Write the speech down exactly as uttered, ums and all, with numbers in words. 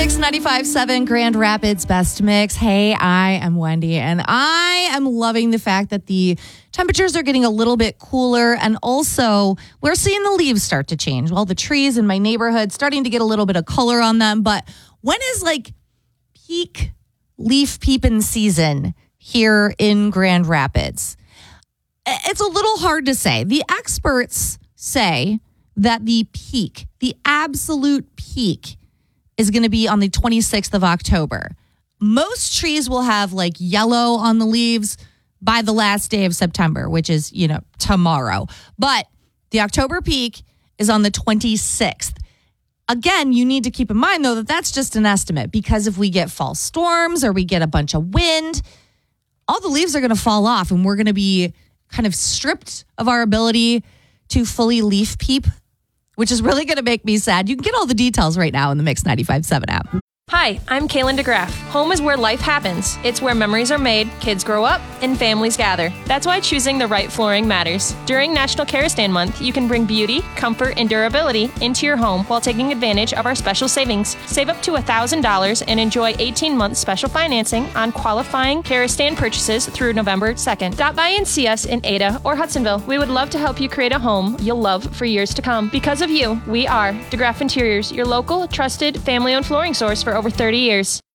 Mix ninety-five point seven Grand Rapids Best Mix. Hey, I am Wendy, and I am loving the fact that the temperatures are getting a little bit cooler, and also we're seeing the leaves start to change. Well, the trees in my neighborhood starting to get a little bit of color on them, but when is like peak leaf peeping season here in Grand Rapids? It's a little hard to say. The experts say that the peak, the absolute peak, is going to be on the twenty-sixth of October. Most trees will have like yellow on the leaves by the last day of September, which is, you know, tomorrow. But the October peak is on the twenty-sixth. Again, you need to keep in mind, though, that that's just an estimate, because if we get fall storms or we get a bunch of wind, all the leaves are going to fall off and we're going to be kind of stripped of our ability to fully leaf peep, which is really going to make me sad. You can get all the details right now in the Mix ninety-five point seven app. Hi, I'm Kaylin DeGraff. Home is where life happens. It's where memories are made, kids grow up, and families gather. That's why choosing the right flooring matters. During National Kerosene Month, you can bring beauty, comfort, and durability into your home while taking advantage of our special savings. Save up to one thousand dollars and enjoy eighteen months special financing on qualifying Kerosene purchases through November second. Stop by and see us in Ada or Hudsonville. We would love to help you create a home you'll love for years to come. Because of you, we are DeGraff Interiors, your local, trusted, family-owned flooring source for over thirty years.